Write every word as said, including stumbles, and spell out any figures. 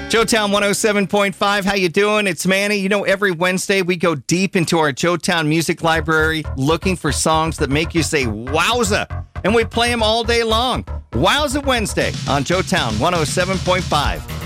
Joetown one oh seven point five, how you doing? It's Manny. You know, every Wednesday we go deep into our Joetown music library looking for songs that make you say, wowza, and we play them all day long. Wowza Wednesday on Joetown one oh seven point five.